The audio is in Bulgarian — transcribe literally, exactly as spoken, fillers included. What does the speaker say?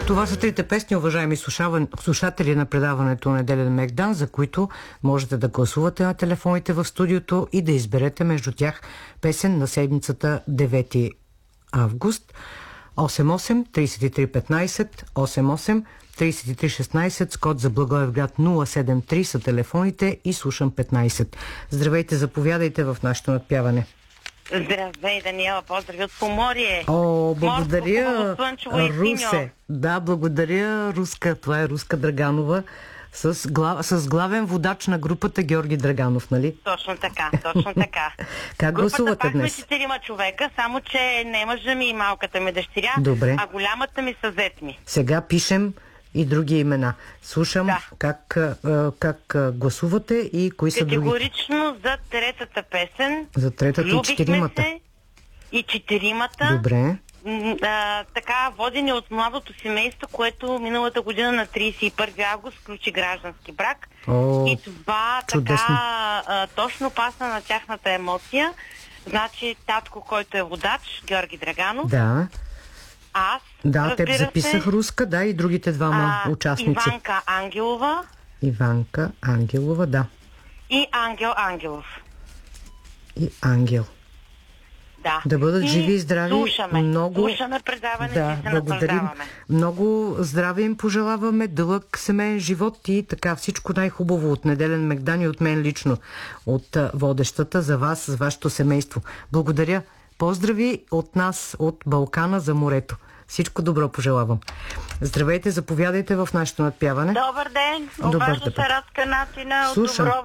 Това са трите песни, уважаеми слушатели на предаването Неделен Мегдан, за които можете да гласувате на телефоните в студиото и да изберете между тях песен на седмицата девети август. осем осем трийсет и три петнайсет, осем осем трийсет и три шестнайсет, с код за Благоевград нула седем три са телефоните и слушам петнайсет. Здравейте, заповядайте в нашето надпяване. Здравей, Даниела, поздрави от Поморие. О, благодаря, Морско, слънчево и Русе. Да, благодаря, Руска. Това е Руска Драганова с, глав... с главен водач на групата Георги Драганов, нали? Точно така, точно така. Как гласувате днес? Групата пак сме четирима човека, само че не мъжа ми и малката ми дъщеря, Добре. А голямата ми са зет ми. Сега пишем и други имена. Слушам да. как, как гласувате и кои са други. Категорично за третата песен. За третата и четиримата. Се и четиримата. Добре. А, така, водени от младото семейство, което миналата година на трийсет и първи август включи граждански брак. О, и това чудесно. Така а, точно пасна на тяхната емоция. Значи татко, който е водач, Георги Драганов. Да. Аз, да, теб записах се, Руска, да, и другите двама а, участници. Иванка Ангелова. Иванка Ангелова, да. И Ангел Ангелов. И Ангел. Да. Да бъдат и живи и здрави. Слушаме, много... слушаме предаване да, и се благодарим. наслаждаваме. Много здраве им пожелаваме, дълъг семейен живот и така всичко най-хубаво от Неделен Мегдан и от мен лично, от водещата за вас, за вашето семейство. Благодаря. Поздрави от нас, от Балкана за морето. Всичко добро пожелавам. Здравейте, заповядайте в нашето надпяване. Добър ден. Добър Обажда се Радка Натина от Слушам. Добро